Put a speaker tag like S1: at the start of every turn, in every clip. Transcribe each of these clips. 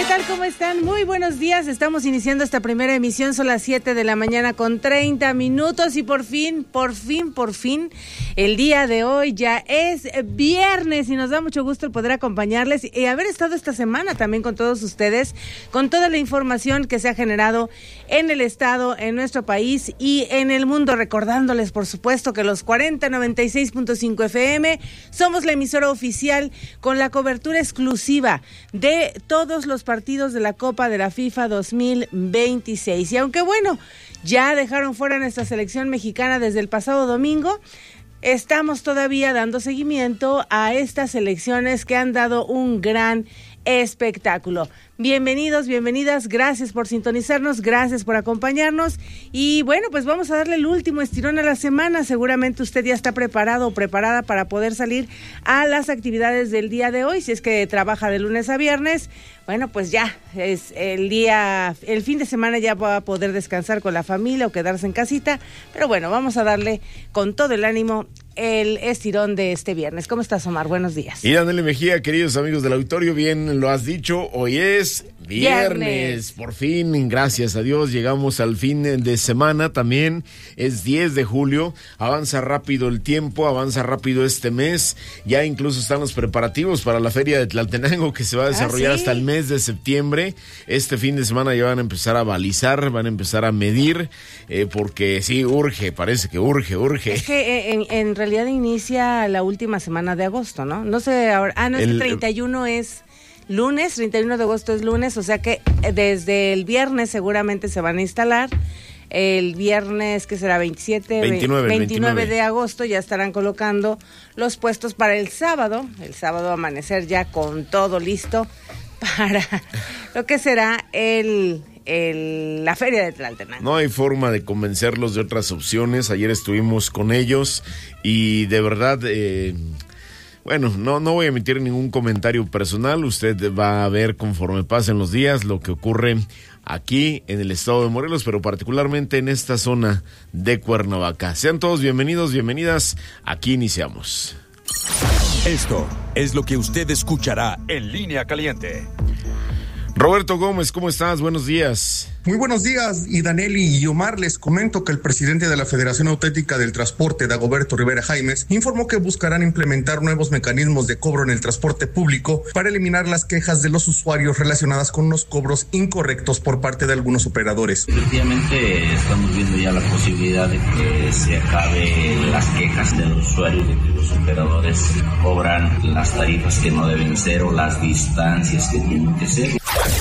S1: ¿Qué tal? ¿Cómo están? Muy buenos días. Estamos iniciando esta primera emisión. Son las 7 de la mañana con 30 minutos y por fin, el día de hoy ya es viernes y nos da mucho gusto el poder acompañarles y haber estado esta semana también con todos ustedes, con toda la información que se ha generado en el estado, en nuestro país y en el mundo. Recordándoles, por supuesto, que los 96.5 FM somos la emisora oficial con la cobertura exclusiva de todos los partidos de la Copa de la FIFA 2026. Y aunque bueno, ya dejaron fuera nuestra selección mexicana desde el pasado domingo, estamos todavía dando seguimiento a estas elecciones que han dado un gran espectáculo. Bienvenidos, bienvenidas, gracias por sintonizarnos, gracias por acompañarnos y bueno, pues vamos a darle el último estirón a la semana. Seguramente usted ya está preparado o preparada para poder salir a las actividades del día de hoy, si es que trabaja de lunes a viernes. Bueno, pues ya es el fin de semana, ya va a poder descansar con la familia o quedarse en casita, pero bueno, vamos a darle con todo el ánimo el estirón de este viernes. ¿Cómo estás, Omar? Buenos días.
S2: Y Daniela Mejía, queridos amigos del auditorio, bien lo has dicho, hoy es viernes. Por fin, gracias a Dios, llegamos al fin de semana, también es 10 de julio, avanza rápido el tiempo, avanza rápido este mes, ya incluso están los preparativos para la feria de Tlaltenango que se va a desarrollar hasta el mes de septiembre. Este fin de semana ya van a empezar a balizar, van a empezar a medir, porque sí, parece que urge.
S1: Es que en realidad inicia la última semana de agosto, ¿no? No sé ahora, el 31 es lunes, 31 de agosto es lunes, o sea que desde el viernes seguramente se van a instalar. El viernes, que será 29 de agosto, ya estarán colocando los puestos para el sábado amanecer ya con todo listo para lo que será la feria de Tlaltenango.
S2: No hay forma de convencerlos de otras opciones. Ayer estuvimos con ellos y de verdad, bueno, no voy a emitir ningún comentario personal. Usted va a ver conforme pasen los días lo que ocurre aquí en el estado de Morelos, pero particularmente en esta zona de Cuernavaca. Sean todos bienvenidos, bienvenidas. Aquí iniciamos.
S3: Esto es lo que usted escuchará en Línea Caliente.
S2: Roberto Gómez, ¿cómo estás? Buenos días.
S4: Muy buenos días, y Danelli y Omar, les comento que el presidente de la Federación Auténtica del Transporte, Dagoberto Rivera Jaimes, informó que buscarán implementar nuevos mecanismos de cobro en el transporte público para eliminar las quejas de los usuarios relacionadas con los cobros incorrectos por parte de algunos operadores.
S5: Efectivamente, estamos viendo ya la posibilidad de que se acabe las quejas de los usuarios de que los operadores cobran las tarifas que no deben ser o las distancias que tienen que ser.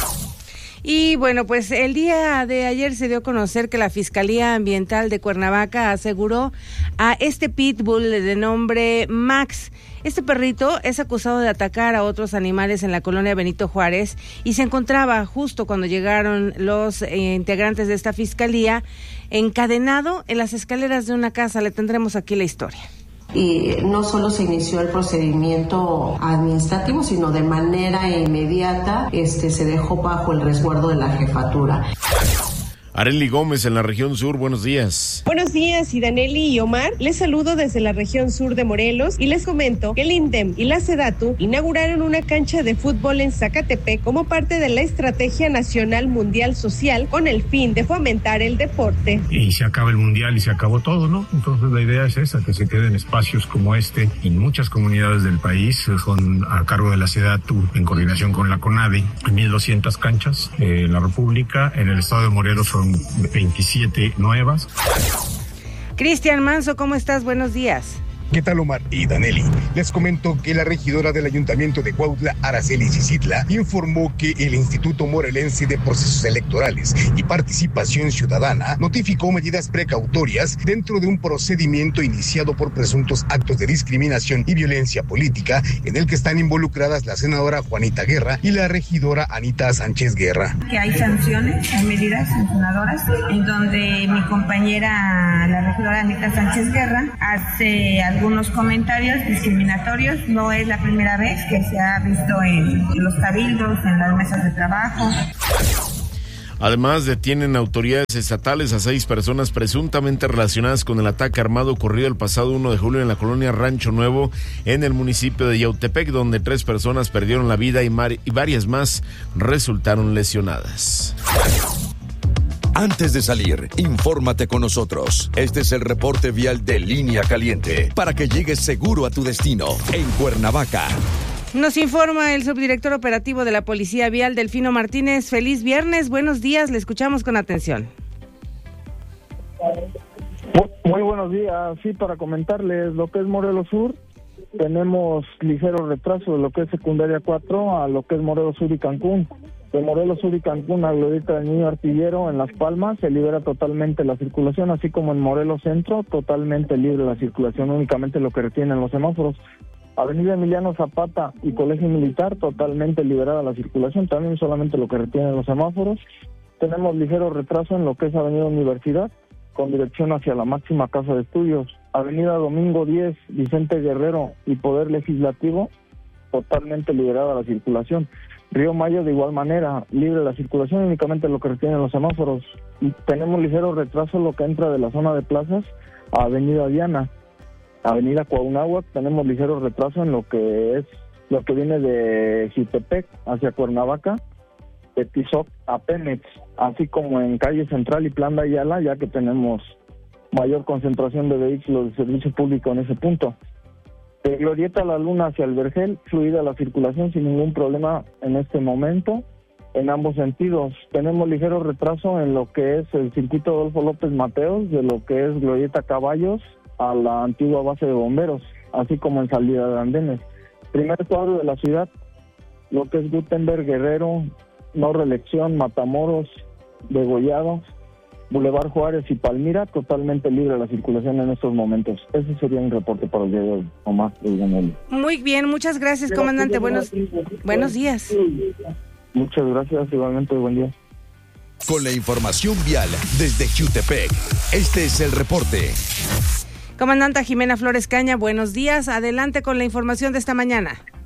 S1: Y bueno, pues el día de ayer se dio a conocer que la Fiscalía Ambiental de Cuernavaca aseguró a este pitbull de nombre Max. Este perrito es acusado de atacar a otros animales en la colonia Benito Juárez y se encontraba justo cuando llegaron los integrantes de esta fiscalía encadenado en las escaleras de una casa. Le tendremos aquí la historia.
S6: Y no solo se inició el procedimiento administrativo, sino de manera inmediata se dejó bajo el resguardo de la jefatura.
S2: Arely Gómez en la región sur, buenos días.
S7: Buenos días, Idaneli y Omar. Les saludo desde la región sur de Morelos y les comento que el INDEM y la SEDATU inauguraron una cancha de fútbol en Zacatepec como parte de la Estrategia Nacional Mundial Social con el fin de fomentar el deporte.
S8: Y se acaba el mundial y se acabó todo, ¿no? Entonces la idea es esa, que se queden espacios como este en muchas comunidades del país, son a cargo de la SEDATU en coordinación con la CONADE, 1,200 canchas en la República, en el estado de Morelos son 27 nuevas.
S1: Cristian Manso, ¿cómo estás? Buenos días.
S9: ¿Qué tal, Omar y Danelli? Les comento que la regidora del Ayuntamiento de Cuautla, Araceli Cicitla, informó que el Instituto Morelense de Procesos Electorales y Participación Ciudadana notificó medidas precautorias dentro de un procedimiento iniciado por presuntos actos de discriminación y violencia política en el que están involucradas la senadora Juanita Guerra y la regidora Anita Sánchez Guerra.
S10: Que hay sanciones, hay medidas sancionadoras, en donde mi compañera, la regidora Anita Sánchez Guerra, hace algunos comentarios discriminatorios. No es la primera vez que se ha visto en los cabildos, en las mesas de trabajo.
S2: Además, detienen autoridades estatales a 6 personas presuntamente relacionadas con el ataque armado ocurrido el pasado 1 de julio en la colonia Rancho Nuevo, en el municipio de Yautepec, donde 3 personas perdieron la vida y varias más resultaron lesionadas.
S3: Antes de salir, infórmate con nosotros. Este es el reporte vial de Línea Caliente, para que llegues seguro a tu destino, en Cuernavaca.
S1: Nos informa el subdirector operativo de la Policía Vial, Delfino Martínez. Feliz viernes, buenos días, le escuchamos con atención.
S11: Muy buenos días, sí, para comentarles lo que es Morelos Sur, tenemos ligero retraso de lo que es secundaria 4 a lo que es Morelos Sur y Cancún. De Morelos Sur y Cancún a Glorieta del Niño Artillero en Las Palmas se libera totalmente la circulación, así como en Morelos Centro totalmente libre la circulación, únicamente lo que retienen los semáforos. Avenida Emiliano Zapata y Colegio Militar totalmente liberada la circulación, también solamente lo que retienen los semáforos. Tenemos ligero retraso en lo que es Avenida Universidad con dirección hacia la máxima casa de estudios. Avenida Domingo 10, Vicente Guerrero y Poder Legislativo totalmente liberada la circulación. Río Mayo de igual manera, libre la circulación, únicamente lo que retienen los semáforos. Y tenemos ligero retraso lo que entra de la zona de plazas a Avenida Diana. Avenida Cuauhnáhuac, tenemos ligero retraso en lo que viene de Jutepec hacia Cuernavaca, de Tizoc a Pemex, así como en calle Central y Plan de Ayala, ya que tenemos mayor concentración de vehículos de servicio público en ese punto. De Glorieta La Luna hacia el Vergel, fluida la circulación sin ningún problema en este momento, en ambos sentidos. Tenemos ligero retraso en lo que es el circuito Adolfo López Mateos, de lo que es Glorieta Caballos a la antigua base de bomberos, así como en salida de andenes. Primer cuadro de la ciudad, lo que es Gutenberg, Guerrero, No Reelección, Matamoros, Degollado, Boulevard Juárez y Palmira, totalmente libre la circulación en estos momentos. Ese sería un reporte para el día de hoy, Omar.
S1: Muy bien, muchas gracias, comandante. Buenos días.
S11: Muchas gracias, igualmente, buen día.
S3: Con la información vial desde Jutepec, este es el reporte.
S1: Comandanta Jimena Flores Caña, buenos días. Adelante con la información de esta mañana.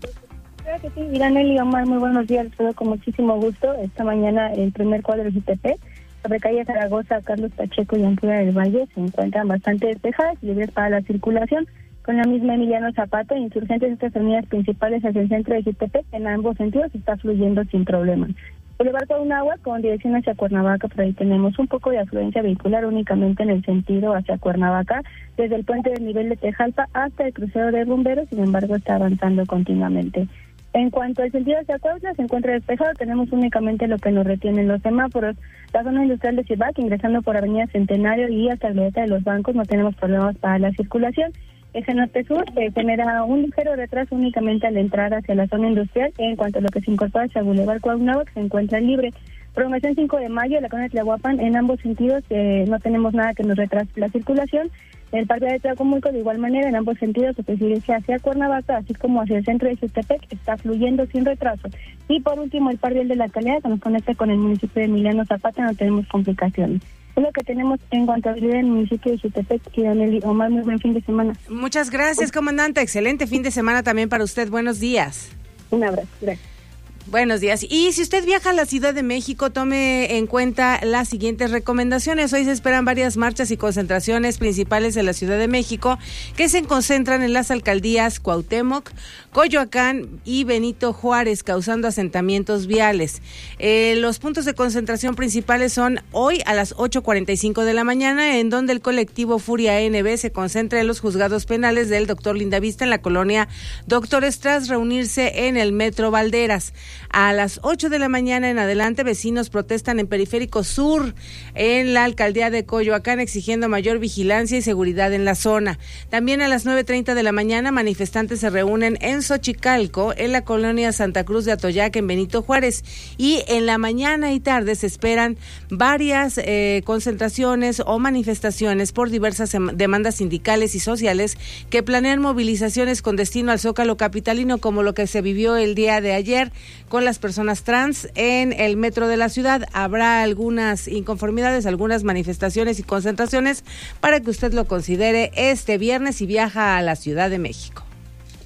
S12: Claro que sí, Iraneli, Omar, muy buenos días. Todo con muchísimo gusto. Esta mañana el primer cuadro de Jutepec, sobre calle Zaragoza, Carlos Pacheco y Ampura del Valle, se encuentran bastante despejadas y libres para la circulación. Con la misma Emiliano Zapata, insurgentes de estas avenidas principales hacia el centro de Jutepec, en ambos sentidos está fluyendo sin problema. Boulevard Cuauhnáhuac con dirección hacia Cuernavaca, por ahí tenemos un poco de afluencia vehicular únicamente en el sentido hacia Cuernavaca, desde el puente del nivel de Tejalpa hasta el crucero de bomberos, sin embargo está avanzando continuamente. En cuanto al sentido hacia Cuautla, se encuentra despejado, tenemos únicamente lo que nos retienen los semáforos. La zona industrial de Cibac, ingresando por Avenida Centenario y hasta la Glorieta de los Bancos, no tenemos problemas para la circulación. Ese norte-sur genera un ligero retraso únicamente al entrar hacia la zona industrial. En cuanto a lo que se incorpora hacia Boulevard Cuauhnáhuac, se encuentra libre. Prolongación 5 de mayo, la colonia Tlahuapan, en ambos sentidos no tenemos nada que nos retrase la circulación. El parque de Tlacomulco, de igual manera, en ambos sentidos, se dirige hacia Cuernavaca, así como hacia el centro de Jutepec, está fluyendo sin retraso. Y por último, el parque de la Calidad, que nos conecta con el municipio de Emiliano Zapata, no tenemos complicaciones. Es lo que tenemos en cuanto a habilidad en el municipio de Jutepec. Y Daniel Omar, muy buen fin de semana.
S1: Muchas gracias, comandante. Excelente fin de semana también para usted. Buenos días.
S12: Un abrazo. Gracias.
S1: Buenos días. Y si usted viaja a la Ciudad de México, tome en cuenta las siguientes recomendaciones. Hoy se esperan varias marchas y concentraciones principales en la Ciudad de México que se concentran en las alcaldías Cuauhtémoc, Coyoacán y Benito Juárez, causando asentamientos viales. Los puntos de concentración principales son hoy a las 8:45 de la mañana, en donde el colectivo Furia NB se concentra en los juzgados penales del Dr. Lindavista en la colonia Doctores, tras reunirse en el Metro Valderas. A las 8 de la mañana en adelante, vecinos protestan en Periférico Sur, en la alcaldía de Coyoacán, exigiendo mayor vigilancia y seguridad en la zona. También a las 9:30 de la mañana, manifestantes se reúnen en Xochicalco, en la colonia Santa Cruz de Atoyac, en Benito Juárez. Y en la mañana y tarde se esperan varias concentraciones o manifestaciones por diversas demandas sindicales y sociales que planean movilizaciones con destino al Zócalo capitalino, como lo que se vivió el día de ayer con las personas trans en el metro de la ciudad. Habrá algunas inconformidades, algunas manifestaciones y concentraciones para que usted lo considere este viernes si viaja a la Ciudad de México.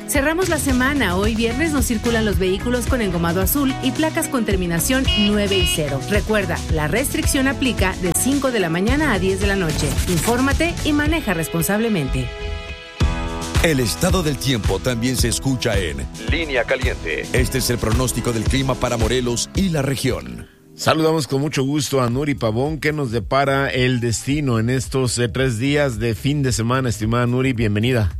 S13: Cerramos la semana. Hoy viernes no circulan los vehículos con engomado azul y placas con terminación 9 y 0. Recuerda, la restricción aplica de 5 de la mañana a 10 de la noche. Infórmate y maneja responsablemente.
S3: El estado del tiempo también se escucha en Línea Caliente. Este es el pronóstico del clima para Morelos y la región.
S2: Saludamos con mucho gusto a Nuri Pavón, que nos depara el destino en estos 3 días de fin de semana. Estimada Nuri, bienvenida.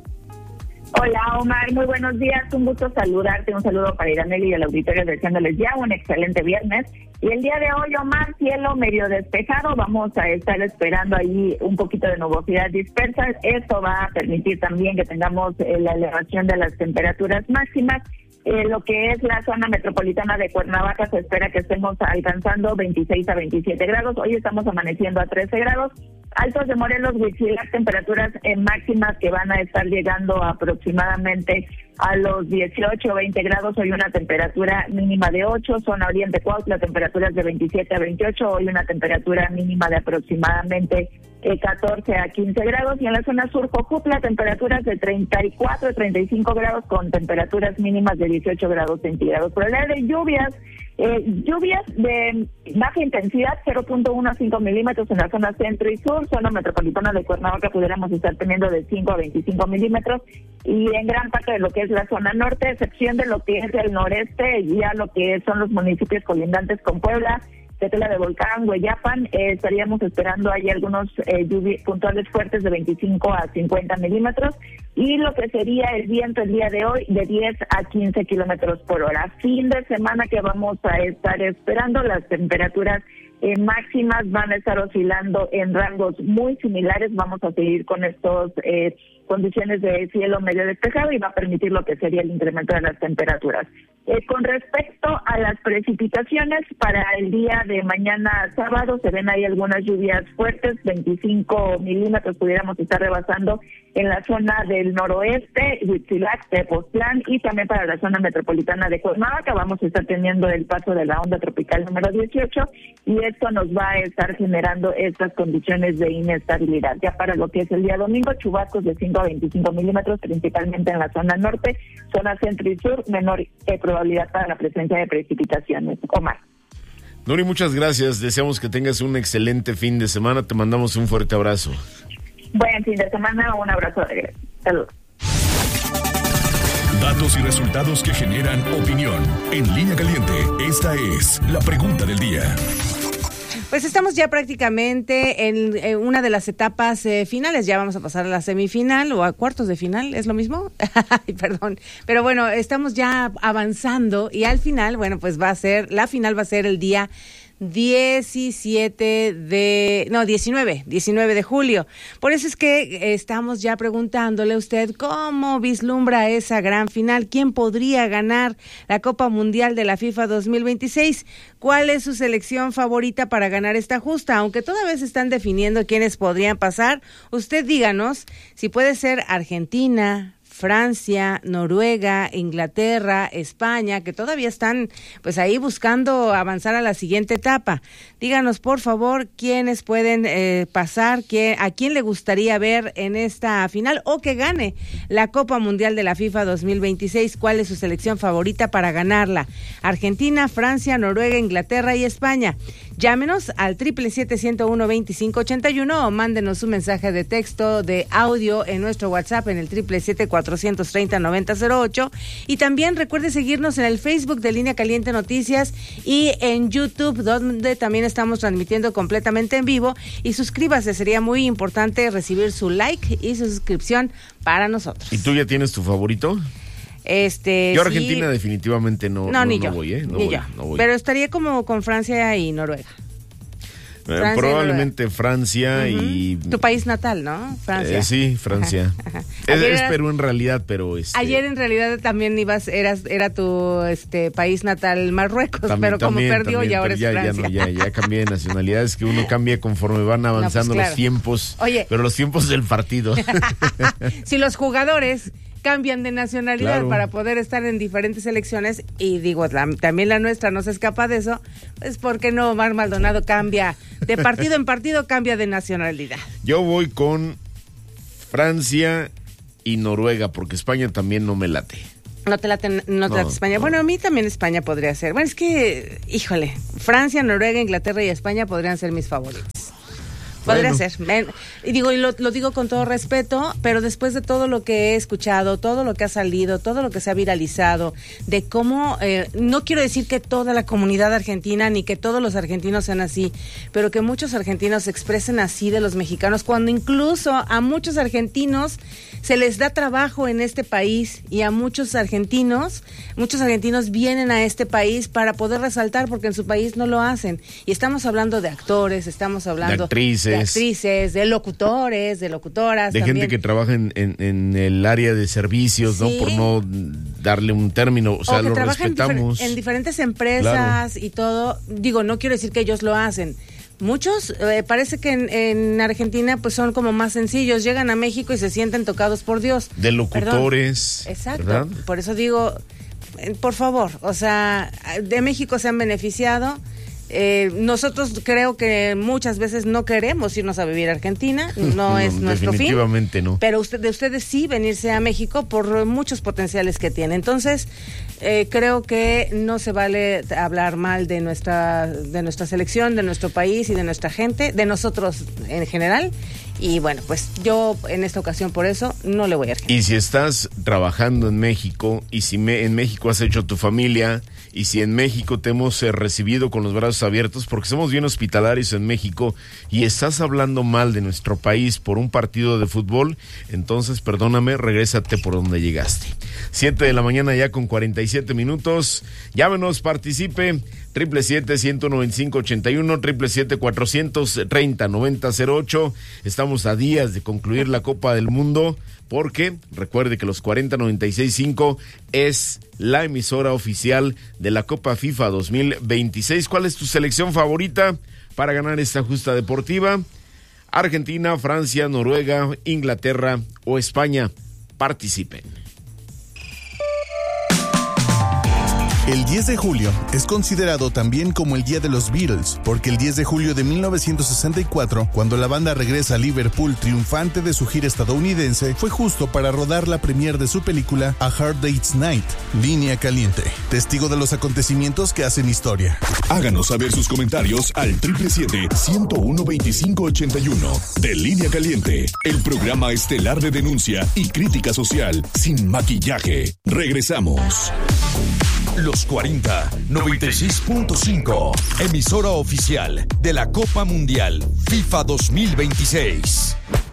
S14: Hola Omar, muy buenos días, un gusto saludarte, un saludo para Iraneli y el auditorio, deseándoles ya un excelente viernes. Y el día de hoy, Omar, cielo medio despejado, vamos a estar esperando ahí un poquito de nubosidad dispersa. Esto va a permitir también que tengamos la elevación de las temperaturas máximas. Lo que es la zona metropolitana de Cuernavaca se espera que estemos alcanzando 26 a 27 grados. Hoy estamos amaneciendo a 13 grados. Altos de Morelos, Huitzilac, temperaturas máximas que van a estar llegando aproximadamente a los 18 o 20 grados. Hoy una temperatura mínima de 8. Zona Oriente Cuautla, temperaturas de 27 a 28. Hoy una temperatura mínima de aproximadamente 14 a 15 grados. Y en la zona sur, Jojutla, temperaturas de 34 a 35 grados con temperaturas mínimas de 18 grados centígrados. Por el área de lluvias, lluvias de baja intensidad, 0.1 a 5 milímetros en la zona centro y sur. Zona metropolitana de Cuernavaca pudiéramos estar teniendo de 5 a 25 milímetros. Y en gran parte de lo que es la zona norte, excepción de lo que es el noreste, ya lo que son los municipios colindantes con Puebla, Tetela de Volcán, Hueyapan, estaríamos esperando ahí algunos lluvias puntuales fuertes de 25 a 50 milímetros. Y lo que sería el viento el día de hoy de 10 a 15 kilómetros por hora. Fin de semana que vamos a estar esperando, las temperaturas máximas van a estar oscilando en rangos muy similares. Vamos a seguir con estos condiciones de cielo medio despejado y va a permitir lo que sería el incremento de las temperaturas. Con respecto a las precipitaciones, para el día de mañana sábado se ven ahí algunas lluvias fuertes, 25 milímetros pudiéramos estar rebasando en la zona del noroeste, Huitzilac, Tepoztlán, y también para la zona metropolitana de Cuernavaca vamos a estar teniendo el paso de la onda tropical número 18 y esto nos va a estar generando estas condiciones de inestabilidad. Ya para lo que es el día domingo, chubascos de 5 a 25 milímetros, principalmente en la zona norte, zona centro y sur, menor probabilidad para la presencia de precipitaciones. Omar.
S2: Nuri, muchas gracias. Deseamos que tengas un excelente fin de semana. Te mandamos un fuerte abrazo.
S14: Buen fin de semana, un abrazo de regreso. Saludos.
S3: Datos y resultados que generan opinión. En Línea Caliente, esta es la pregunta del día.
S1: Pues estamos ya prácticamente en una de las etapas finales. Ya vamos a pasar a la semifinal o a cuartos de final, ¿es lo mismo? Perdón. Pero bueno, estamos ya avanzando y al final, bueno, pues la final va a ser el día 19 de julio. Por eso es que estamos ya preguntándole a usted cómo vislumbra esa gran final, quién podría ganar la Copa Mundial de la FIFA 2026, cuál es su selección favorita para ganar esta justa, aunque todavía se están definiendo quiénes podrían pasar. Usted díganos si puede ser Argentina, Francia, Noruega, Inglaterra, España, que todavía están pues ahí buscando avanzar a la siguiente etapa. Díganos por favor quiénes pueden pasar, a quién le gustaría ver en esta final o que gane la Copa Mundial de la FIFA 2026, cuál es su selección favorita para ganarla. Argentina, Francia, Noruega, Inglaterra y España. Llámenos al 777-101-2581 o mándenos un mensaje de texto, de audio en nuestro WhatsApp en el 777-430-9008 y también recuerde seguirnos en el Facebook de Línea Caliente Noticias y en YouTube, donde también estamos transmitiendo completamente en vivo, y suscríbase, sería muy importante recibir su like y su suscripción para nosotros.
S2: ¿Y tú ya tienes tu favorito? Yo Argentina sí. Definitivamente no voy, no voy.
S1: Pero estaría como con Francia y Noruega.
S2: Probablemente Francia y...
S1: Tu país natal, ¿no? Francia.
S2: Sí, Francia. Es Perú en realidad, pero...
S1: Ayer en realidad también era tu país natal Marruecos, pero como perdió y ahora es Francia.
S2: Ya cambié de nacionalidad. Es que uno cambia conforme van avanzando los tiempos.
S1: Oye,
S2: pero los tiempos del partido.
S1: Si los jugadores cambian de nacionalidad para poder estar en diferentes selecciones, y digo, también la nuestra no se escapa de eso, pues ¿por qué no Omar Maldonado cambia de partido en partido, cambia de nacionalidad?
S2: Yo voy con Francia y Noruega, porque España también no me late.
S1: No te late España. No. Bueno, a mí también España podría ser. Bueno, es que, híjole, Francia, Noruega, Inglaterra y España podrían ser mis favoritos. Podría ser. Y lo digo con todo respeto, pero después de todo lo que he escuchado, todo lo que ha salido, todo lo que se ha viralizado, de cómo, no quiero decir que toda la comunidad argentina, ni que todos los argentinos sean así, pero que muchos argentinos se expresen así de los mexicanos, cuando incluso a muchos argentinos se les da trabajo en este país, y a muchos argentinos vienen a este país para poder resaltar, porque en su país no lo hacen. Y estamos hablando de actores, estamos hablando de actrices, de locutores, de locutoras.
S2: De
S1: también.
S2: gente que trabaja en el área de servicios, sí. ¿no? Por no darle un término, o sea, lo respetamos.
S1: En diferentes empresas, claro. Y todo. Digo, no quiero decir que ellos lo hacen. Muchos, parece que en Argentina pues son como más sencillos, llegan a México y se sienten tocados por Dios.
S2: De locutores.
S1: Perdón. Exacto,
S2: ¿verdad?
S1: Por eso digo, por favor, o sea, de México se han beneficiado. Nosotros creo que muchas veces no queremos irnos a vivir a Argentina, no es nuestro fin.
S2: Definitivamente no.
S1: Pero ustedes sí venirse a México por muchos potenciales que tiene. Entonces, creo que no se vale hablar mal de nuestra selección, de nuestro país y de nuestra gente, de nosotros en general. Y bueno, pues yo en esta ocasión por eso no le voy a Argentina.
S2: Y si estás trabajando en México, y si en México has hecho tu familia, y si en México te hemos recibido con los brazos abiertos, porque somos bien hospitalarios en México, y estás hablando mal de nuestro país por un partido de fútbol, entonces perdóname, regrésate por donde llegaste. 7 de la mañana ya con 47 minutos. Llámenos, participe. 777-195-81, 777-430-9008. Estamos a días de concluir la Copa del Mundo, porque recuerde que los 40-96.5 es la emisora oficial de la Copa FIFA 2026. ¿Cuál es tu selección favorita para ganar esta justa deportiva? Argentina, Francia, Noruega, Inglaterra o España. Participen.
S15: El 10 de julio es considerado también como el Día de los Beatles, porque el 10 de julio de 1964, cuando la banda regresa a Liverpool triunfante de su gira estadounidense, fue justo para rodar la premiere de su película A Hard Day's Night, Línea Caliente, testigo de los acontecimientos que hacen historia.
S3: Háganos saber sus comentarios al 777-101-2581 de Línea Caliente, el programa estelar de denuncia y crítica social sin maquillaje. Regresamos. Los 40, 96.5, emisora oficial de la Copa Mundial FIFA 2026.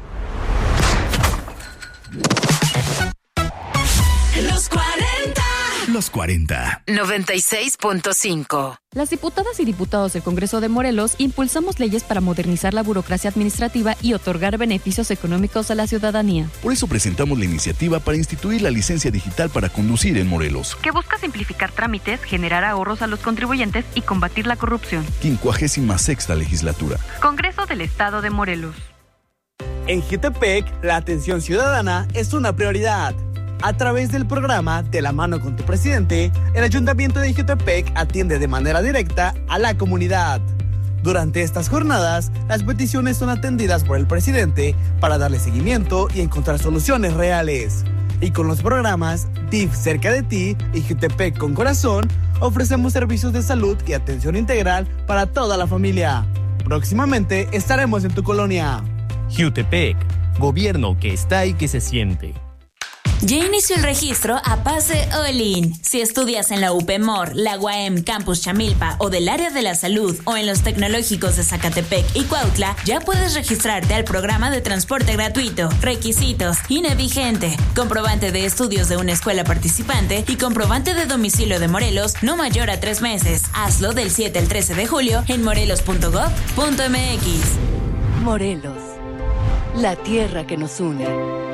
S16: Los 40.
S3: Los 40.
S16: 96.5.
S17: Las diputadas y diputados del Congreso de Morelos impulsamos leyes para modernizar la burocracia administrativa y otorgar beneficios económicos a la ciudadanía.
S18: Por eso presentamos la iniciativa para instituir la licencia digital para conducir en Morelos,
S17: que busca simplificar trámites, generar ahorros a los contribuyentes y combatir la corrupción.
S18: 56ª legislatura.
S17: Congreso del Estado de Morelos.
S19: En Jutepec, la atención ciudadana es una prioridad. A través del programa De la mano con tu presidente, el Ayuntamiento de Jutepec atiende de manera directa a la comunidad. Durante estas jornadas, las peticiones son atendidas por el presidente para darle seguimiento y encontrar soluciones reales. Y con los programas DIF cerca de ti y Jutepec con corazón, ofrecemos servicios de salud y atención integral para toda la familia. Próximamente estaremos en tu colonia.
S20: Jutepec, gobierno que está y que se siente.
S16: Ya inició el registro a Pase All-In. Si estudias en la UPMOR, la UAM Campus Chamilpa o del área de la salud o en los tecnológicos de Zacatepec y Cuautla, ya puedes registrarte al programa de transporte gratuito. Requisitos: INE vigente, comprobante de estudios de una escuela participante y comprobante de domicilio de Morelos no mayor a 3 meses. Hazlo del 7 al 13 de julio en morelos.gov.mx.
S21: Morelos, la tierra que nos une.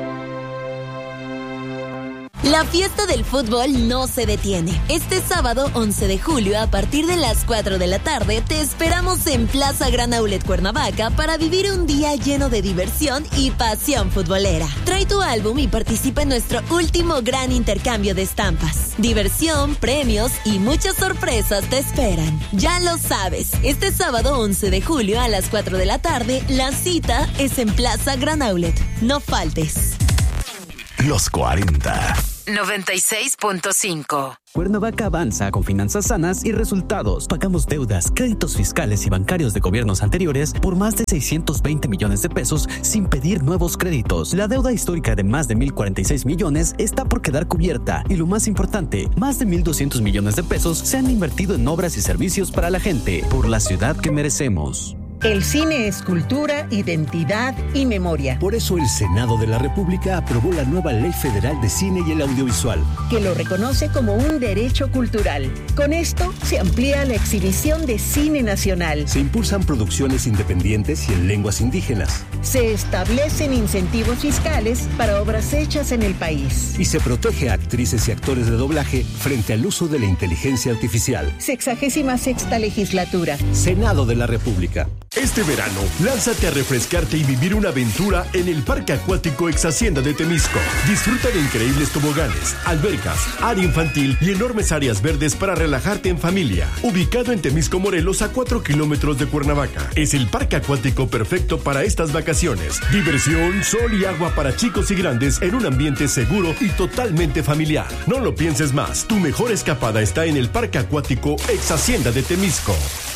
S22: La fiesta del fútbol no se detiene. Este sábado 11 de julio a partir de las 4 de la tarde te esperamos en Plaza Gran Outlet Cuernavaca para vivir un día lleno de diversión y pasión futbolera. Trae tu álbum y participa en nuestro último gran intercambio de estampas. Diversión, premios y muchas sorpresas te esperan. Ya lo sabes, este sábado 11 de julio a las 4 de la tarde la cita es en Plaza Gran Outlet. No faltes.
S3: Los 40.
S13: 96.5.
S4: Cuernavaca avanza con finanzas sanas y resultados. Pagamos deudas, créditos fiscales y bancarios de gobiernos anteriores por más de 620 millones de pesos sin pedir nuevos créditos. La deuda histórica de más de 1,046 millones está por quedar cubierta. Y lo más importante, más de 1,200 millones de pesos se han invertido en obras y servicios para la gente, por la ciudad que merecemos.
S5: El cine es cultura, identidad y memoria.
S23: Por eso el Senado de la República aprobó la nueva Ley Federal de Cine y el Audiovisual,
S5: que lo reconoce como un derecho cultural. Con esto se amplía la exhibición de cine nacional.
S23: Se impulsan producciones independientes y en lenguas indígenas.
S5: Se establecen incentivos fiscales para obras hechas en el país.
S23: Y se protege a actrices y actores de doblaje frente al uso de la inteligencia artificial.
S5: 66ª legislatura.
S23: Senado de la República.
S3: Este verano, lánzate a refrescarte y vivir una aventura en el Parque Acuático Ex Hacienda de Temisco. Disfruta de increíbles toboganes, albercas, área infantil y enormes áreas verdes para relajarte en familia. Ubicado en Temisco, Morelos, a 4 kilómetros de Cuernavaca. Es el parque acuático perfecto para estas vacaciones. Diversión, sol y agua para chicos y grandes en un ambiente seguro y totalmente familiar. No lo pienses más. Tu mejor escapada está en el Parque Acuático Ex Hacienda de Temisco.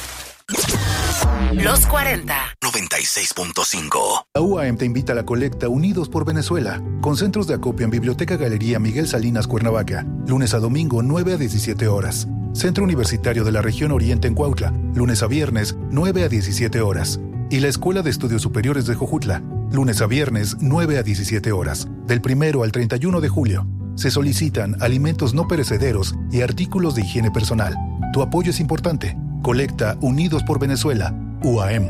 S13: Los 40.
S3: 96.5.
S24: La UAM te invita a la colecta Unidos por Venezuela, con centros de acopio en Biblioteca Galería Miguel Salinas, Cuernavaca, lunes a domingo 9 a 17 horas. Centro Universitario de la Región Oriente en Cuautla, lunes a viernes 9 a 17 horas. Y la Escuela de Estudios Superiores de Jojutla, lunes a viernes 9 a 17 horas, del 1 al 31 de julio. Se solicitan alimentos no perecederos y artículos de higiene personal. Tu apoyo es importante. Colecta Unidos por Venezuela, UAM.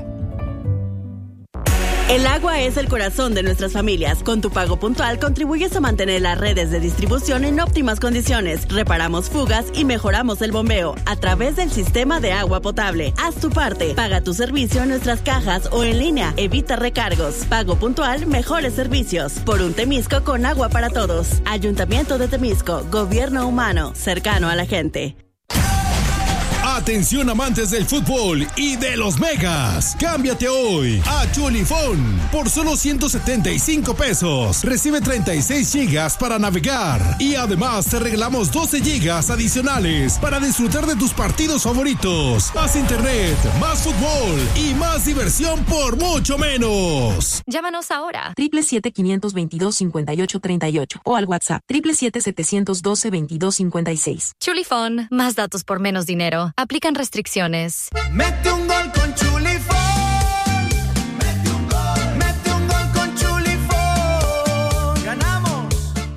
S25: El agua es el corazón de nuestras familias. Con tu pago puntual contribuyes a mantener las redes de distribución en óptimas condiciones. Reparamos fugas y mejoramos el bombeo a través del sistema de agua potable. Haz tu parte. Paga tu servicio en nuestras cajas o en línea. Evita recargos. Pago puntual, mejores servicios. Por un Temisco con agua para todos. Ayuntamiento de Temisco. Gobierno humano. Cercano a la gente.
S26: Atención amantes del fútbol y de los megas. Cámbiate hoy a Chulifón por solo 175 pesos. Recibe 36 gigas para navegar y además te regalamos 12 gigas adicionales para disfrutar de tus partidos favoritos. Más internet, más fútbol y más diversión por mucho menos.
S27: Llámanos ahora 777-522-5838 o al WhatsApp 777-712-2256.
S28: Chulifón, más datos por menos dinero. Aplican restricciones.
S29: Mete un gol con Chulifón. Mete un gol con Chulifón. Ganamos.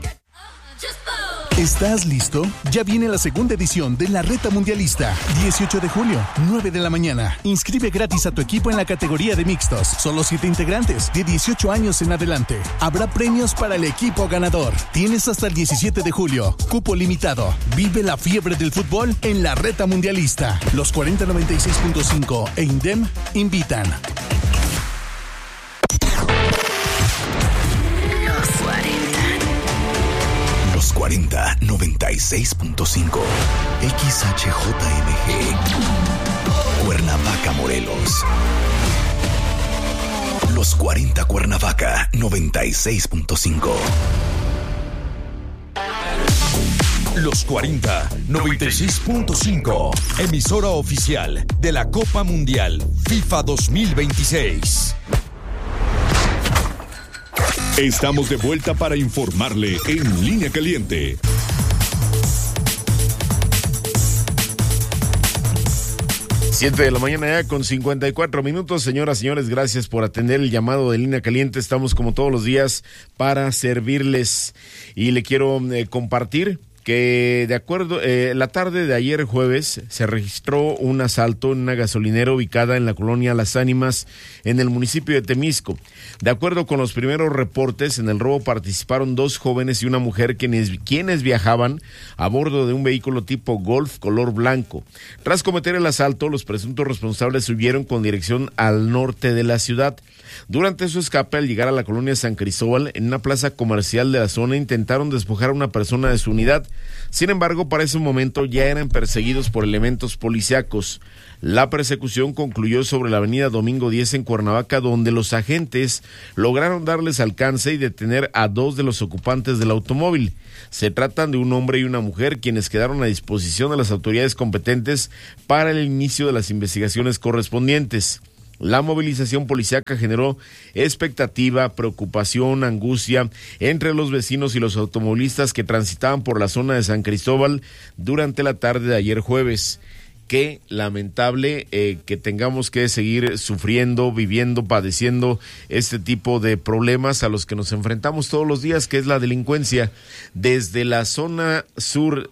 S15: ¿Estás listo? Ya viene la segunda edición de la Reta Mundialista. 18 de julio, 9 de la mañana. Inscribe gratis a tu equipo en la categoría de mixtos. Solo 7 integrantes, de 18 años en adelante. Habrá premios para el equipo ganador. Tienes hasta el 17 de julio. Cupo limitado. Vive la fiebre del fútbol en la Reta Mundialista. Los 4096.5 e INDEM invitan.
S3: Los 40 96.5 XHJMG Cuernavaca, Morelos. Los 40 Cuernavaca 96.5. Los 40 96.5. Emisora oficial de la Copa Mundial FIFA 2026. Estamos de vuelta para informarle en Línea Caliente.
S2: Siete de la mañana ya con 54 minutos. Señoras, señores, gracias por atender el llamado de Línea Caliente. Estamos como todos los días para servirles y le quiero compartir que de acuerdo, la tarde de ayer jueves se registró un asalto en una gasolinera ubicada en la colonia Las Ánimas, en el municipio de Temisco. De acuerdo con los primeros reportes, en el robo participaron 2 jóvenes y una mujer quienes viajaban a bordo de un vehículo tipo Golf color blanco. Tras cometer el asalto, los presuntos responsables huyeron con dirección al norte de la ciudad. Durante su escape, al llegar a la colonia San Cristóbal, en una plaza comercial de la zona, intentaron despojar a una persona de su unidad. Sin embargo, para ese momento ya eran perseguidos por elementos policíacos. La persecución concluyó sobre la avenida Domingo 10 en Cuernavaca, donde los agentes lograron darles alcance y detener a 2 de los ocupantes del automóvil. Se tratan de un hombre y una mujer, quienes quedaron a disposición de las autoridades competentes para el inicio de las investigaciones correspondientes. La movilización policíaca generó expectativa, preocupación, angustia entre los vecinos y los automovilistas que transitaban por la zona de San Cristóbal durante la tarde de ayer jueves. Qué lamentable que tengamos que seguir sufriendo, viviendo, padeciendo este tipo de problemas a los que nos enfrentamos todos los días, que es la delincuencia. Desde la zona sur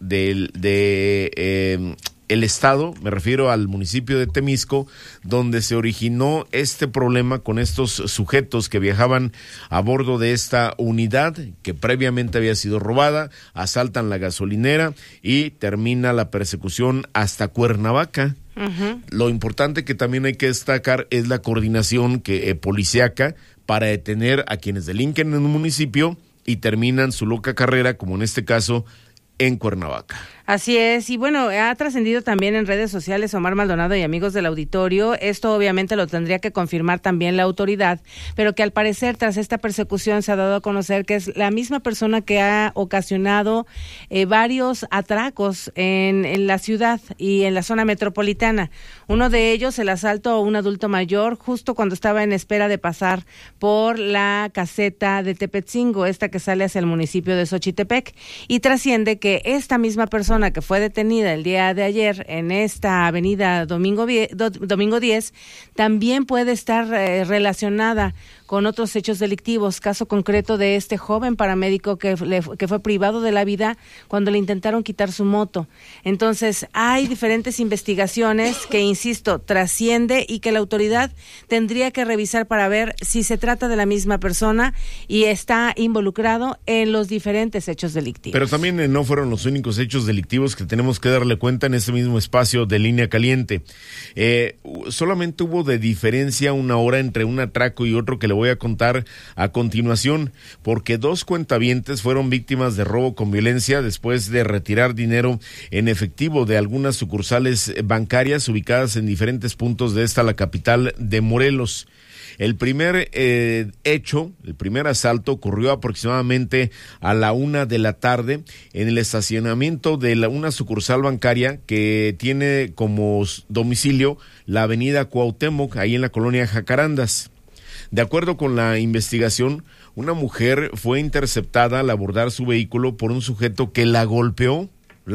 S2: el estado, me refiero al municipio de Temisco, donde se originó este problema con estos sujetos que viajaban a bordo de esta unidad que previamente había sido robada, asaltan la gasolinera y termina la persecución hasta Cuernavaca. Uh-huh. Lo importante que también hay que destacar es la coordinación policíaca para detener a quienes delinquen en un municipio y terminan su loca carrera, como en este caso en Cuernavaca.
S1: Así es, y bueno, ha trascendido también en redes sociales, Omar Maldonado y amigos del auditorio, esto obviamente lo tendría que confirmar también la autoridad, pero que al parecer tras esta persecución se ha dado a conocer que es la misma persona que ha ocasionado varios atracos en la ciudad y en la zona metropolitana. Uno de ellos, el asalto a un adulto mayor, justo cuando estaba en espera de pasar por la caseta de Tepetzingo, esta que sale hacia el municipio de Xochitepec, y trasciende que esta misma persona que fue detenida el día de ayer en esta avenida Domingo 10 también puede estar relacionada con otros hechos delictivos, caso concreto de este joven paramédico que fue privado de la vida cuando le intentaron quitar su moto. Entonces, hay diferentes investigaciones que, insisto, trasciende y que la autoridad tendría que revisar para ver si se trata de la misma persona y está involucrado en los diferentes hechos delictivos.
S2: Pero también no fueron los únicos hechos delictivos que tenemos que darle cuenta en ese mismo espacio de Línea Caliente. Solamente hubo de diferencia una hora entre un atraco y otro que le voy a contar a continuación, porque 2 cuentavientes fueron víctimas de robo con violencia después de retirar dinero en efectivo de algunas sucursales bancarias ubicadas en diferentes puntos de la capital de Morelos. El primer el primer asalto ocurrió aproximadamente a la 1:00 p.m. en el estacionamiento de una sucursal bancaria que tiene como domicilio la avenida Cuauhtémoc, ahí en la colonia Jacarandas. De acuerdo con la investigación, una mujer fue interceptada al abordar su vehículo por un sujeto que la golpeó,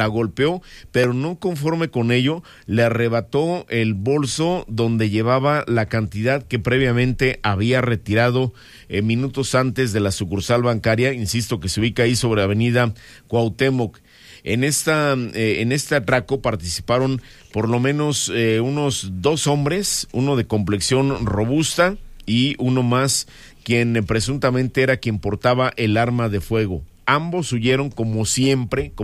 S2: pero no conforme con ello, le arrebató el bolso donde llevaba la cantidad que previamente había retirado minutos antes de la sucursal bancaria, insisto, que se ubica ahí sobre avenida Cuauhtémoc. En este atraco participaron por lo menos unos 2 hombres, uno de complexión robusta y uno más, quien presuntamente era quien portaba el arma de fuego. Ambos huyeron como siempre,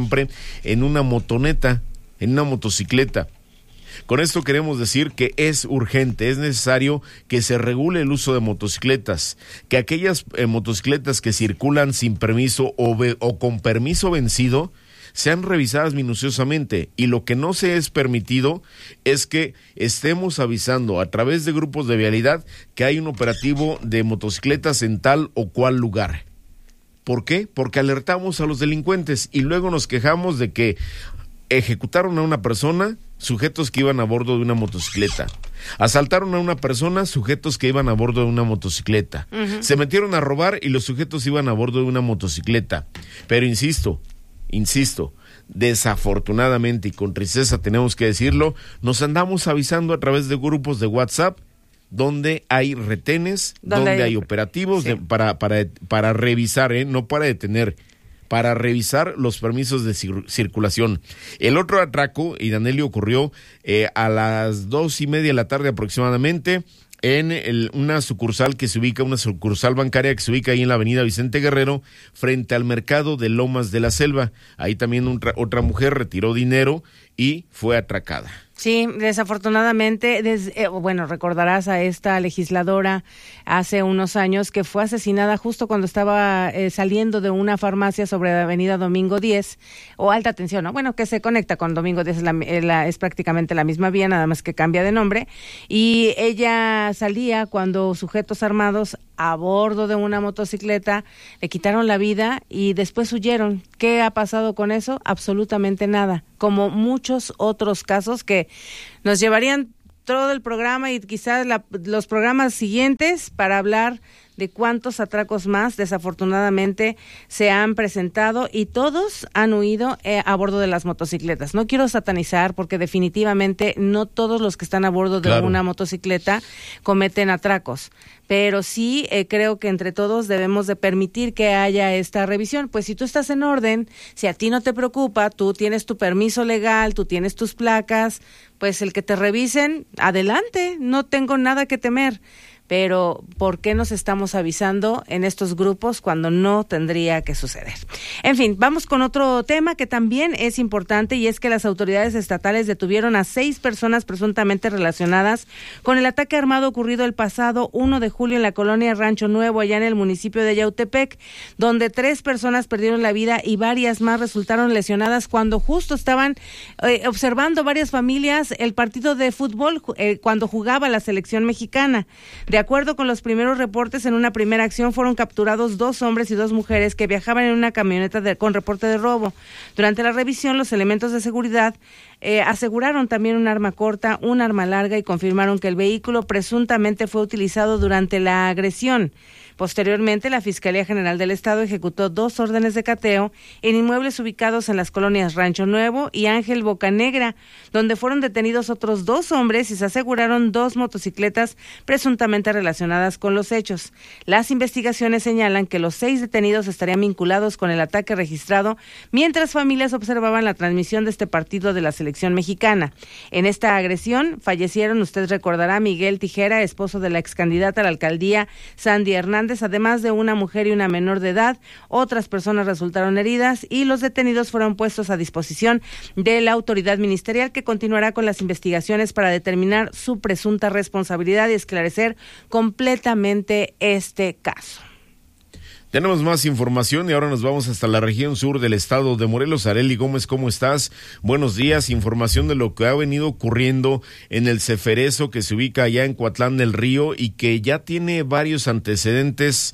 S2: en una motoneta, en una motocicleta. Con esto queremos decir que es urgente, es necesario que se regule el uso de motocicletas, que aquellas motocicletas que circulan sin permiso o con permiso vencido sean revisadas minuciosamente, y lo que no se es permitido es que estemos avisando a través de grupos de vialidad que hay un operativo de motocicletas en tal o cual lugar. ¿Por qué? Porque alertamos a los delincuentes y luego nos quejamos de que ejecutaron a una persona, sujetos que iban a bordo de una motocicleta. Asaltaron a una persona, sujetos que iban a bordo de una motocicleta. Uh-huh. Se metieron a robar y los sujetos iban a bordo de una motocicleta. Pero insisto, desafortunadamente y con tristeza tenemos que decirlo, nos andamos avisando a través de grupos de WhatsApp donde hay retenes, donde hay operativos, sí, para revisar, no para detener, para revisar los permisos de circulación. El otro atraco, Idanelio, ocurrió a las 2:30 p.m. aproximadamente en una sucursal bancaria que se ubica ahí en la avenida Vicente Guerrero, frente al mercado de Lomas de la Selva. Ahí también otra mujer retiró dinero y fue atracada.
S1: Sí, desafortunadamente, recordarás a esta legisladora hace unos años que fue asesinada justo cuando estaba saliendo de una farmacia sobre la avenida Domingo 10, o Alta Tensión, ¿no? Bueno, que se conecta con Domingo 10, es prácticamente la misma vía, nada más que cambia de nombre, y ella salía cuando sujetos armados a bordo de una motocicleta le quitaron la vida y después huyeron. ¿Qué ha pasado con eso? Absolutamente nada, como muchos otros casos que nos llevarían todo el programa y quizás los programas siguientes para hablar de cuántos atracos más desafortunadamente se han presentado y todos han huido a bordo de las motocicletas. No quiero satanizar porque definitivamente no todos los que están a bordo de una motocicleta cometen atracos, pero sí creo que entre todos debemos de permitir que haya esta revisión. Pues si tú estás en orden, si a ti no te preocupa, tú tienes tu permiso legal, tú tienes tus placas, pues el que te revisen, adelante, no tengo nada que temer. Pero ¿por qué nos estamos avisando en estos grupos cuando no tendría que suceder? En fin, vamos con otro tema que también es importante, y es que las autoridades estatales detuvieron a 6 personas presuntamente relacionadas con el ataque armado ocurrido el pasado 1 de julio en la colonia Rancho Nuevo, allá en el municipio de Yautepec, donde 3 personas perdieron la vida y varias más resultaron lesionadas cuando justo estaban observando varias familias el partido de fútbol cuando jugaba la selección mexicana. De acuerdo con los primeros reportes, en una primera acción fueron capturados 2 hombres y 2 mujeres que viajaban en una camioneta con reporte de robo. Durante la revisión, los elementos de seguridad aseguraron también un arma corta, un arma larga y confirmaron que el vehículo presuntamente fue utilizado durante la agresión. Posteriormente, la Fiscalía General del Estado ejecutó 2 órdenes de cateo en inmuebles ubicados en las colonias Rancho Nuevo y Ángel Bocanegra, donde fueron detenidos otros 2 hombres y se aseguraron 2 motocicletas presuntamente relacionadas con los hechos. Las investigaciones señalan que los 6 detenidos estarían vinculados con el ataque registrado mientras familias observaban la transmisión de este partido de la selección mexicana. En esta agresión fallecieron, usted recordará, Miguel Tijera, esposo de la excandidata a la alcaldía Sandy Hernández, además de una mujer y una menor de edad. Otras personas resultaron heridas y los detenidos fueron puestos a disposición de la autoridad ministerial, que continuará con las investigaciones para determinar su presunta responsabilidad y esclarecer completamente este caso.
S2: Tenemos más información y ahora nos vamos hasta la región sur del estado de Morelos. Arely Gómez, ¿cómo estás? Buenos días. Información de lo que ha venido ocurriendo en el Ceferezo, que se ubica allá en Coatlán del Río y que ya tiene varios antecedentes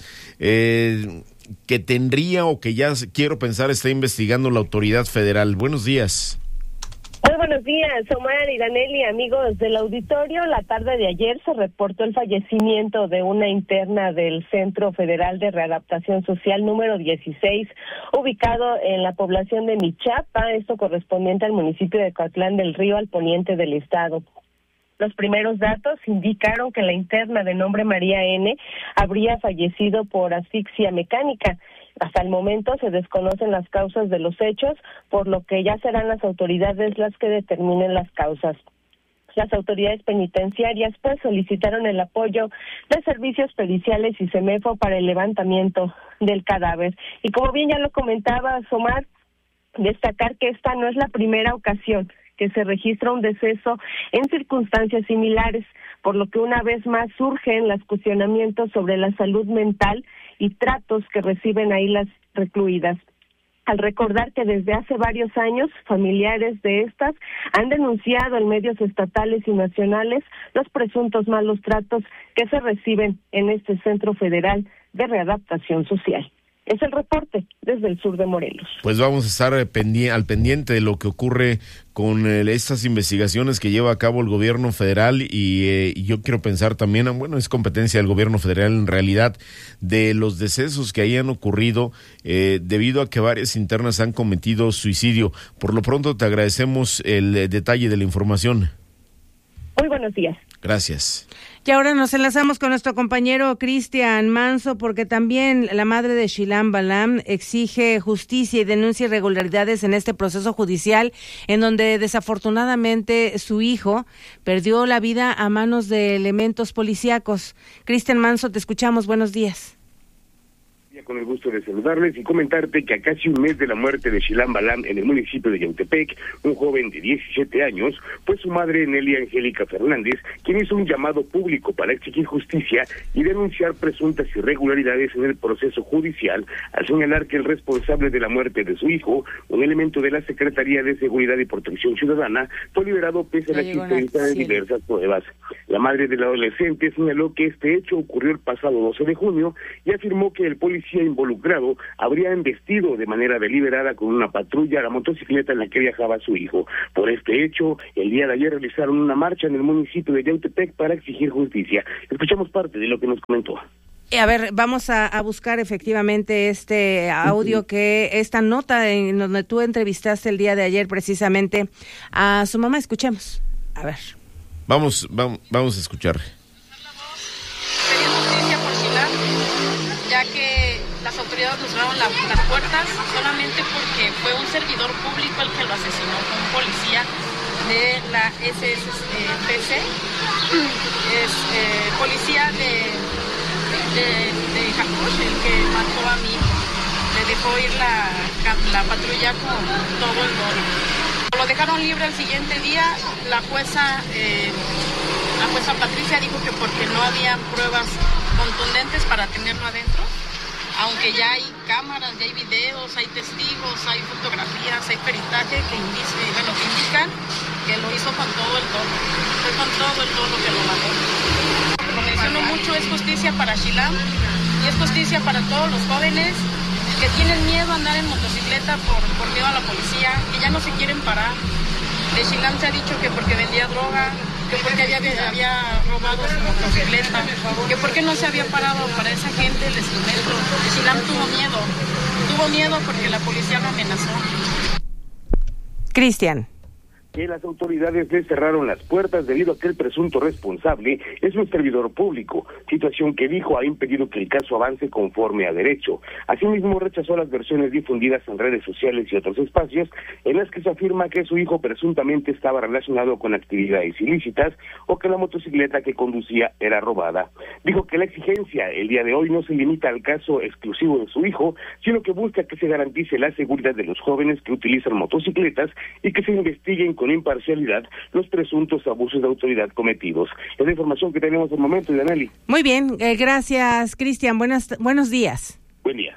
S2: que tendría o que ya quiero pensar está investigando la autoridad federal. Buenos días.
S6: Muy buenos días, Omar y Danelli, amigos del auditorio. La tarde de ayer se reportó el fallecimiento de una interna del Centro Federal de Readaptación Social número 16, ubicado en la población de Michapa, esto correspondiente al municipio de Coatlán del Río, al poniente del estado. Los primeros datos indicaron que la interna de nombre María N. habría fallecido por asfixia mecánica. Hasta el momento se desconocen las causas de los hechos, por lo que ya serán las autoridades las que determinen las causas. Las autoridades penitenciarias pues solicitaron el apoyo de servicios periciales y CEMEFO para el levantamiento del cadáver. Y como bien ya lo comentaba Omar, destacar que esta no es la primera ocasión que se registra un deceso en circunstancias similares, por lo que una vez más surgen los cuestionamientos sobre la salud mental y tratos que reciben ahí las recluidas. Al recordar que desde hace varios años familiares de estas han denunciado en medios estatales y nacionales los presuntos malos tratos que se reciben en este Centro Federal de Readaptación Social. Es el reporte desde el sur de Morelos.
S2: Pues vamos a estar al pendiente de lo que ocurre con estas investigaciones que lleva a cabo el gobierno federal y yo quiero pensar también, bueno, es competencia del gobierno federal en realidad, de los decesos que hayan ocurrido debido a que varias internas han cometido suicidio. Por lo pronto te agradecemos el detalle de la información.
S6: Muy buenos días.
S2: Gracias.
S1: Y ahora nos enlazamos con nuestro compañero Cristian Manso, porque también la madre de Shilan Balam exige justicia y denuncia irregularidades en este proceso judicial, en donde desafortunadamente su hijo perdió la vida a manos de elementos policíacos. Cristian Manso, te escuchamos. Buenos días.
S7: con el gusto de saludarles y comentarte que a casi un mes de la muerte de Shilam Balam en el municipio de Yautepec, un joven de 17 años, fue su madre Nelly Angélica Fernández quien hizo un llamado público para exigir justicia y denunciar presuntas irregularidades en el proceso judicial, al señalar que el responsable de la muerte de su hijo, un elemento de la Secretaría de Seguridad y Protección Ciudadana, fue liberado pese a la existencia de diversas pruebas. La madre del adolescente señaló que este hecho ocurrió el pasado 12 de junio y afirmó que el policía involucrado habría embestido de manera deliberada con una patrulla la motocicleta en la que viajaba su hijo. Por este hecho, el día de ayer realizaron una marcha en el municipio de Yautepec para exigir justicia. Escuchamos parte de lo que nos comentó.
S1: A ver, vamos a buscar efectivamente este audio, esta nota en donde tú entrevistaste el día de ayer precisamente a su mamá. Escuchemos. A ver.
S2: Vamos a escuchar.
S8: Ya que las autoridades nos cerraron las puertas solamente porque fue un servidor público el que lo asesinó, fue un policía de la SSPC, policía de Jacush, el que mató a mi hijo. Le dejó ir la patrulla con todo el dolo. Lo dejaron libre el siguiente día. La jueza Patricia dijo que porque no había pruebas contundentes para tenerlo adentro, aunque ya hay cámaras, ya hay videos, hay testigos, hay fotografías, hay peritaje que indican que lo hizo con todo el dolo. Fue con todo el dolo que lo mató. Lo menciono mucho, es justicia para Shilam y es justicia para todos los jóvenes que tienen miedo a andar en motocicleta por miedo a la policía, que ya no se quieren parar. De Shilam se ha dicho que porque vendía droga, que porque había robado su motocicleta, que porque no se había parado para esa gente el instrumento. Shilam tuvo miedo porque la policía lo amenazó.
S1: Cristian.
S7: Que las autoridades le cerraron las puertas debido a que el presunto responsable es un servidor público, situación que dijo ha impedido que el caso avance conforme a derecho. Asimismo, rechazó las versiones difundidas en redes sociales y otros espacios en las que se afirma que su hijo presuntamente estaba relacionado con actividades ilícitas o que la motocicleta que conducía era robada. Dijo que la exigencia el día de hoy no se limita al caso exclusivo de su hijo, sino que busca que se garantice la seguridad de los jóvenes que utilizan motocicletas y que se investiguen con imparcialidad los presuntos abusos de autoridad cometidos. Es la información que tenemos al momento, Yaneli.
S1: Muy bien, gracias, Cristian. Buenos días.
S7: Buen día.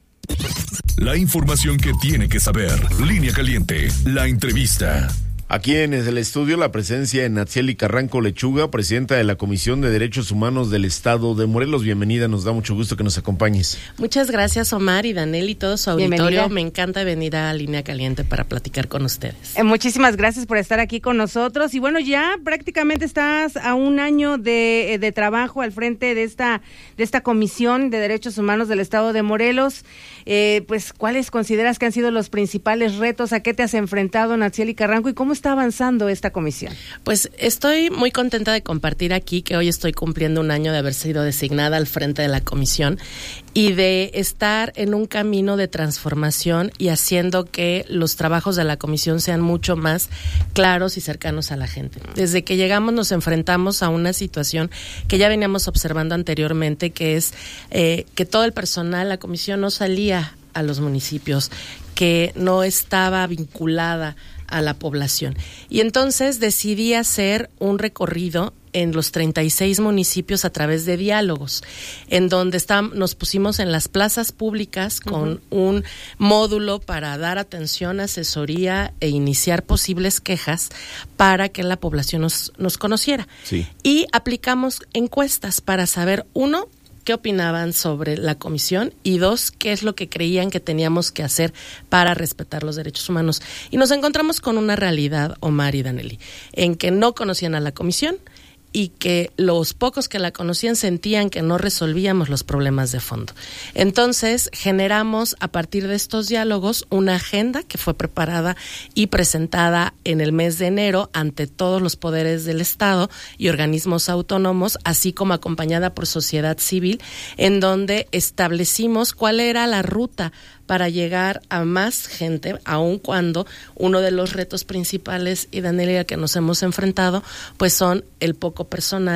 S3: La información que tiene que saber. Línea Caliente, la entrevista.
S2: Aquí en el estudio la presencia de Natsieli Carranco Lechuga, presidenta de la Comisión de Derechos Humanos del Estado de Morelos. Bienvenida, nos da mucho gusto que nos acompañes.
S9: Muchas gracias, Omar y Danel y todo su auditorio. Bienvenida. Me encanta venir a Línea Caliente para platicar con ustedes.
S1: Muchísimas gracias por estar aquí con nosotros. Y bueno, ya prácticamente estás a un año de trabajo al frente de esta Comisión de Derechos Humanos del Estado de Morelos. Pues, ¿cuáles consideras que han sido los principales retos? ¿A qué te has enfrentado, Natsieli Carranco? ¿Y cómo está avanzando esta comisión?
S9: Pues estoy muy contenta de compartir aquí que hoy estoy cumpliendo un año de haber sido designada al frente de la comisión y de estar en un camino de transformación y haciendo que los trabajos de la comisión sean mucho más claros y cercanos a la gente. Desde que llegamos nos enfrentamos a una situación que ya veníamos observando anteriormente, que es que todo el personal, la comisión no salía a los municipios, que no estaba vinculada a la población. Y entonces decidí hacer un recorrido en los 36 municipios a través de diálogos, en donde nos pusimos en las plazas públicas con un módulo para dar atención, asesoría e iniciar posibles quejas para que la población nos conociera. Sí. Y aplicamos encuestas para saber, uno, qué opinaban sobre la comisión y dos, qué es lo que creían que teníamos que hacer para respetar los derechos humanos. Y nos encontramos con una realidad, Omar y Daneli, en que no conocían a la comisión y que los pocos que la conocían sentían que no resolvíamos los problemas de fondo. Entonces, generamos a partir de estos diálogos una agenda que fue preparada y presentada en el mes de enero ante todos los poderes del Estado y organismos autónomos, así como acompañada por sociedad civil, en donde establecimos cuál era la ruta para llegar a más gente, aun cuando uno de los retos principales, y Danelia, que nos hemos enfrentado, pues son el poco personal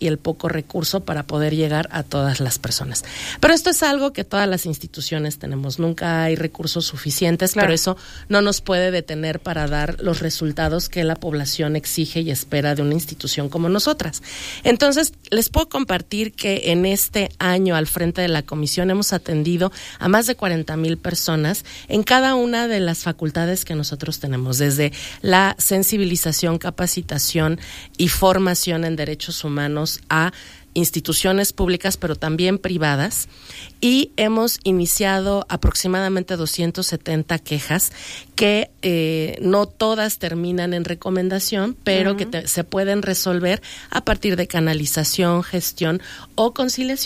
S9: y el poco recurso para poder llegar a todas las personas. Pero esto es algo que todas las instituciones tenemos. Nunca hay recursos suficientes, claro. Pero eso no nos puede detener para dar los resultados que la población exige y espera de una institución como nosotras. Entonces, les puedo compartir que en este año al frente de la comisión hemos atendido a más de 40,000 personas en cada una de las facultades que nosotros tenemos, desde la sensibilización, capacitación y formación en derechos humanos a instituciones públicas, pero también privadas, y hemos iniciado aproximadamente 270 quejas que no todas terminan en recomendación, pero que se pueden resolver a partir de canalización, gestión o conciliación.